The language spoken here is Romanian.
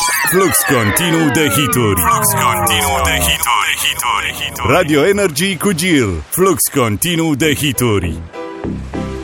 Flux continuu de hituri. Radio Energy cu Gil. Flux continuu de hituri.